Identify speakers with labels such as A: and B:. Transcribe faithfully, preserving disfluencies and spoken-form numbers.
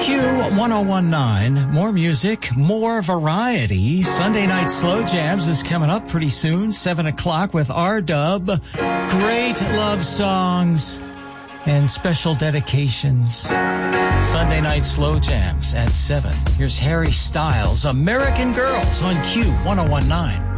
A: Q ten nineteen, more music, more variety. Sunday Night Slow Jams is coming up pretty soon, seven o'clock with R-Dub. Great love songs and special dedications. Sunday Night Slow Jams at seven. Here's Harry Styles, American Girls on Q ten nineteen.